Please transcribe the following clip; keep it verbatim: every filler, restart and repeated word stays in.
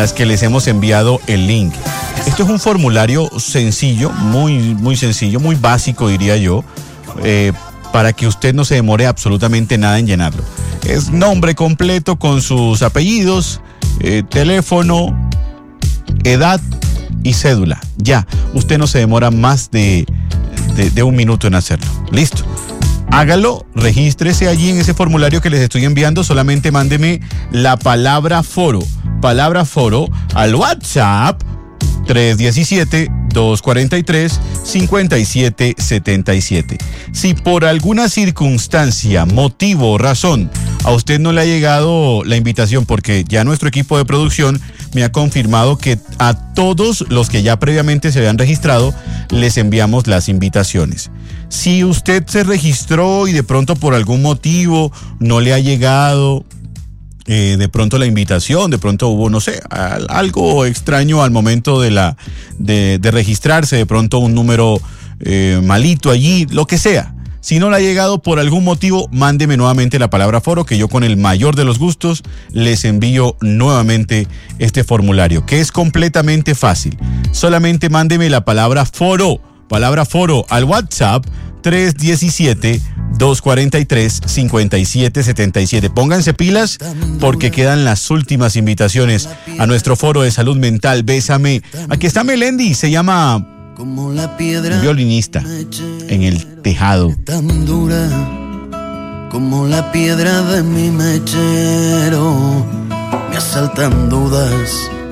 las que les hemos enviado el link. Esto es un formulario sencillo, muy, muy sencillo, muy básico diría yo, eh, para que usted no se demore absolutamente nada en llenarlo. Es nombre completo con sus apellidos, eh, teléfono, edad y cédula. Ya, usted no se demora más de, de, de un minuto en hacerlo. Listo. Hágalo, regístrese allí en ese formulario que les estoy enviando. Solamente mándeme la palabra foro. Palabra foro al WhatsApp tres uno siete, dos cuatro tres, cinco siete siete siete. Si por alguna circunstancia, motivo o razón a usted no le ha llegado la invitación, porque ya nuestro equipo de producción me ha confirmado que a todos los que ya previamente se habían registrado les enviamos las invitaciones. Si usted se registró y de pronto por algún motivo no le ha llegado eh, de pronto la invitación, de pronto hubo, no sé, algo extraño al momento de, la, de, de registrarse, de pronto un número eh, malito allí, lo que sea. Si no le ha llegado por algún motivo, mándeme nuevamente la palabra foro, que yo con el mayor de los gustos les envío nuevamente este formulario, que es completamente fácil. Solamente mándeme la palabra foro, palabra foro al WhatsApp tres uno siete, dos cuatro tres, cinco siete siete siete. Pónganse pilas porque quedan las últimas invitaciones a nuestro foro de salud mental. Bésame. Aquí está Melendi, se llama Como la piedra, violinista en el tejado. Tan dura como la piedra de mi mechero, me asaltan dudas